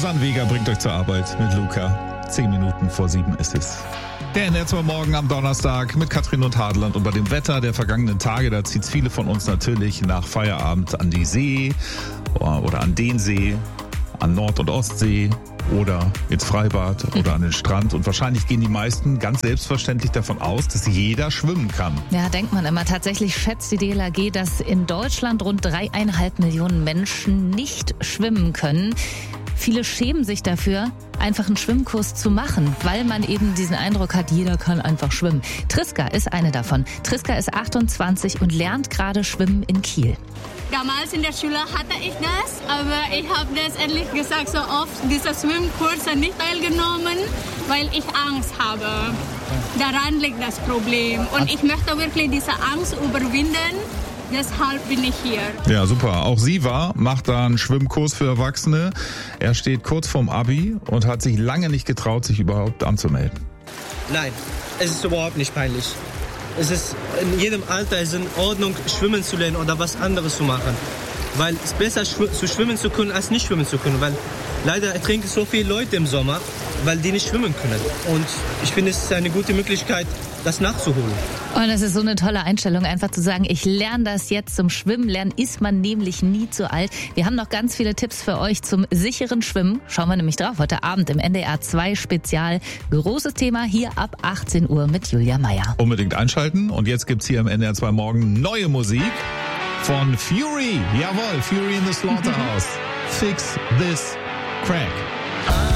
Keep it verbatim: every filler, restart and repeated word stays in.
Susanne Weger bringt euch zur Arbeit mit Luca. Zehn Minuten vor sieben ist es. Der N R zwei Morgen am Donnerstag mit Katrin und Hadeland. Und bei dem Wetter der vergangenen Tage, da zieht es viele von uns natürlich nach Feierabend an die See oder an den See, an Nord- und Ostsee oder ins Freibad oder an den Strand. Und wahrscheinlich gehen die meisten ganz selbstverständlich davon aus, dass jeder schwimmen kann. Ja, denkt man immer. Tatsächlich schätzt die D L R G, dass in Deutschland rund dreieinhalb Millionen Menschen nicht schwimmen können. Viele schämen sich dafür, einfach einen Schwimmkurs zu machen, weil man eben diesen Eindruck hat, jeder kann einfach schwimmen. Triska ist eine davon. Triska ist achtundzwanzig und lernt gerade Schwimmen in Kiel. Damals in der Schule hatte ich das, aber ich habe das ehrlich gesagt so oft, diese Schwimmkurse nicht teilgenommen, weil ich Angst habe. Daran liegt das Problem. Und ich möchte wirklich diese Angst überwinden. Deshalb bin ich hier. Ja, super. Auch Siva macht da einen Schwimmkurs für Erwachsene. Er steht kurz vorm Abi und hat sich lange nicht getraut, sich überhaupt anzumelden. Nein, es ist überhaupt nicht peinlich. Es ist in jedem Alter ist in Ordnung, schwimmen zu lernen oder was anderes zu machen. Weil es ist besser, schw- zu schwimmen zu können, als nicht schwimmen zu können. Weil leider ertrinken so viele Leute im Sommer, weil die nicht schwimmen können. Und ich finde, es ist eine gute Möglichkeit, das nachzuholen. Und das ist so eine tolle Einstellung, einfach zu sagen, ich lerne das jetzt zum Schwimmen. Lernen ist man nämlich nie zu alt. Wir haben noch ganz viele Tipps für euch zum sicheren Schwimmen. Schauen wir nämlich drauf heute Abend im N D R zwei Spezial. Großes Thema hier ab achtzehn Uhr mit Julia Meyer. Unbedingt einschalten. Und jetzt gibt's hier im N D R zwei Morgen neue Musik von Fury. Jawohl, Fury in the Slaughterhouse. Fix this crack.